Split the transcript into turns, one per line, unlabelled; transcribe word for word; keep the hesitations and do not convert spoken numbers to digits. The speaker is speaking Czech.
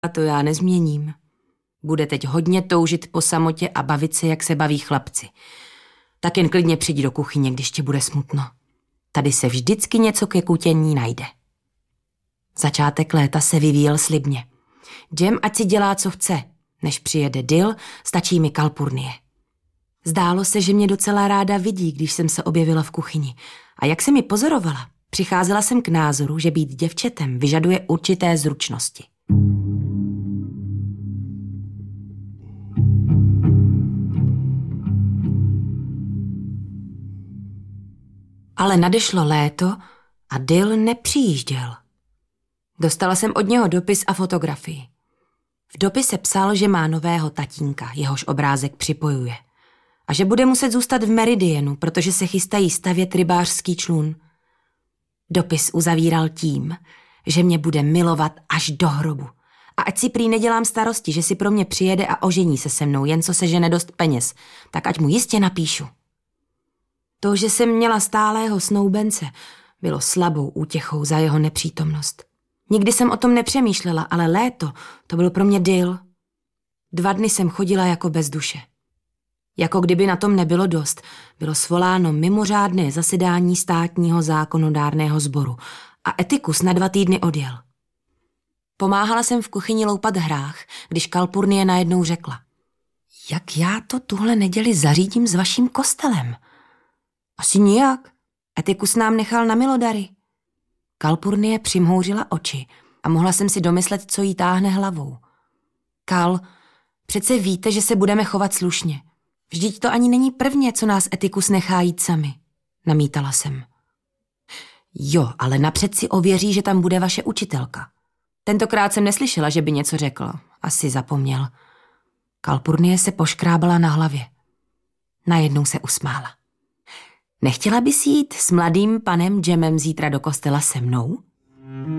A to já nezměním. Bude teď hodně toužit po samotě a bavit se, jak se baví chlapci. Tak jen klidně přijď do kuchyně, když ti bude smutno. Tady se vždycky něco ke kutění najde. Začátek léta se vyvíjel slibně. Jem ať si dělá, co chce. Než přijede Dill, stačí mi Kalpurnie. Zdálo se, že mě docela ráda vidí, když jsem se objevila v kuchyni. A jak se mi pozorovala, přicházela jsem k názoru, že být děvčetem vyžaduje určité zručnosti. Ale nadešlo léto a Dill nepřijížděl. Dostala jsem od něho dopis a fotografii. V dopise psal, že má nového tatínka, jehož obrázek připojuje. A že bude muset zůstat v Meridianu, protože se chystají stavět rybářský člun. Dopis uzavíral tím, že mě bude milovat až do hrobu. A ať si prý nedělám starosti, že si pro mě přijede a ožení se se mnou, jen co sežene dost peněz, tak ať mu jistě napíšu. To, že jsem měla stálého snoubence, bylo slabou útěchou za jeho nepřítomnost. Nikdy jsem o tom nepřemýšlela, ale léto, to byl pro mě Dill. Dva dny jsem chodila jako bez duše. Jako kdyby na tom nebylo dost, bylo svoláno mimořádné zasedání státního zákonodárného sboru a Etikus na dva týdny odjel. Pomáhala jsem v kuchyni loupat hrách, když Kalpurnie najednou řekla: Jak já to tuhle neděli zařídím s vaším kostelem? Asi nijak. Etikus nám nechal na milodary. Kalpurnie přimhouřila oči a mohla jsem si domyslet, co jí táhne hlavou. Kal, přece víte, že se budeme chovat slušně. Vždyť to ani není prvně, co nás Etikus nechá jít sami, namítala jsem. Jo, ale napřed si ověří, že tam bude vaše učitelka. Tentokrát jsem neslyšela, že by něco řekl. Asi zapomněl. Kalpurnie se poškrábala na hlavě. Najednou se usmála. Nechtěla bys jít s mladým panem Jemem zítra do kostela se mnou?